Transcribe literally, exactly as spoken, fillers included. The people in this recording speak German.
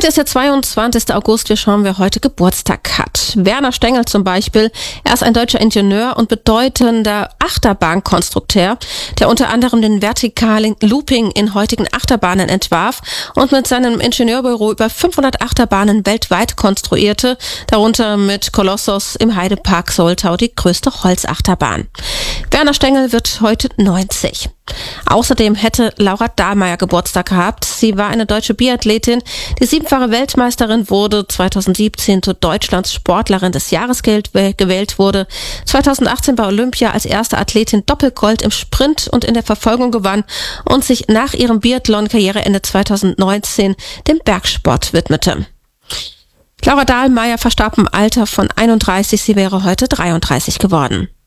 Heute ist der zweiundzwanzigster August. Wir schauen, wer heute Geburtstag hat. Werner Stengel zum Beispiel. Er ist ein deutscher Ingenieur und bedeutender Achterbahnkonstrukteur, der unter anderem den vertikalen Looping in heutigen Achterbahnen entwarf und mit seinem Ingenieurbüro über fünfhundert Achterbahnen weltweit konstruierte, darunter mit Kolossos im Heidepark Soltau die größte Holzachterbahn. Werner Stengel wird heute neunzig. Außerdem hätte Laura Dahlmeier Geburtstag gehabt. Sie war eine deutsche Biathletin, die siebenfache Weltmeisterin wurde, zweitausendsiebzehn zu Deutschlands Sportlerin des Jahres gewählt wurde, zweitausendachtzehn bei Olympia als erste Athletin Doppelgold im Sprint und in der Verfolgung gewann und sich nach ihrem Biathlon-Karriereende zweitausendneunzehn dem Bergsport widmete. Laura Dahlmeier verstarb im Alter von einunddreißig, sie wäre heute dreiunddreißig geworden.